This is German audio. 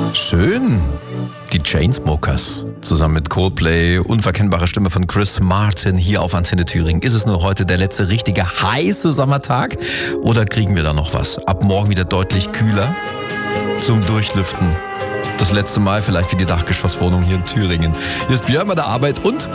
Schön. Die Chainsmokers zusammen mit Coldplay, unverkennbare Stimme von Chris Martin hier auf Antenne Thüringen. Ist es nur heute der letzte richtige heiße Sommertag oder kriegen wir da noch was? Ab morgen wieder deutlich kühler zum Durchlüften. Das letzte Mal vielleicht für die Dachgeschosswohnung hier in Thüringen. Hier ist Björn bei der Arbeit und